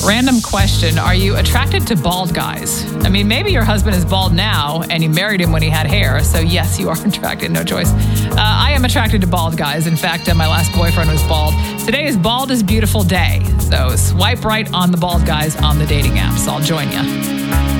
Random question. Are you attracted to bald guys? I mean, maybe your husband is bald now and you married him when he had hair. So yes, you are attracted. No choice. I am attracted to bald guys. In fact, my last boyfriend was bald. Today is Bald is Beautiful Day. So swipe right on the bald guys on the dating apps. I'll join you.